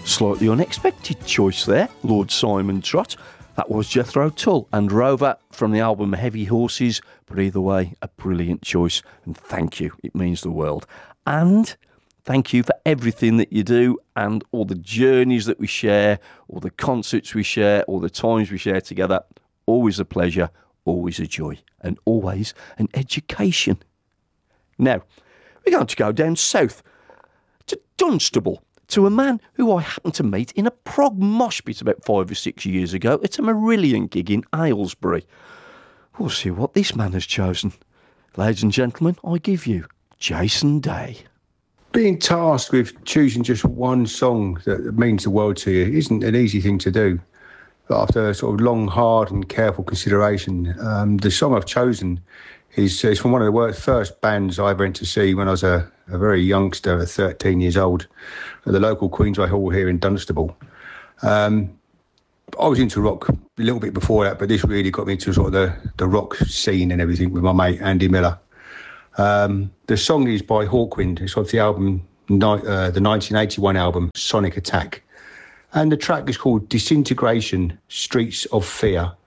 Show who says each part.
Speaker 1: Slightly unexpected choice there, Lord Simon Trott. That was Jethro Tull and Rover from the album Heavy Horses, but either way, a brilliant choice, and thank you, it means the world. And thank you for everything that you do and all the journeys that we share, all the concerts we share, all the times we share together. Always a pleasure, always a joy, and always an education. Now, we're going to go down south to Dunstable, to a man who I happened to meet in a prog mosh pit about 5 or 6 years ago at a Marillion gig in Aylesbury. We'll see what this man has chosen. Ladies and gentlemen, I give you Jason Day.
Speaker 2: Being tasked with choosing just one song that means the world to you isn't an easy thing to do. But after sort of long, hard and careful consideration, the song I've chosen is from one of the first bands I ever went to see when I was a very youngster, 13 years old, at the local Queensway Hall here in Dunstable. I was into rock a little bit before that, but this really got me into sort of the rock scene and everything with my mate Andy Miller. The song is by Hawkwind. It's off the album, the 1981 album, Sonic Attack. And the track is called Disintegration, Streets of Fear.